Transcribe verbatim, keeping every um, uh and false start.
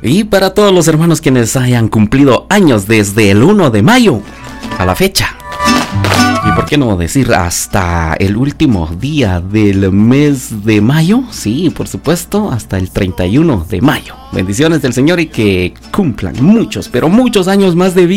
Y para todos los hermanos quienes hayan cumplido años desde el primero de mayo a la fecha. Y por qué no decir hasta el último día del mes de mayo. Sí, por supuesto, hasta el treinta y uno de mayo. Bendiciones del Señor y que cumplan muchos, pero muchos años más de vida.